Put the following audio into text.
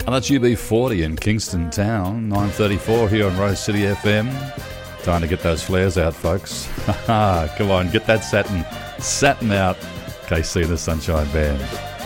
And that's UB40 in Kingston Town, 9:34 here on Rose City FM. Time to get those flares out, folks. Come on, get that satin out. KC and the Sunshine Band.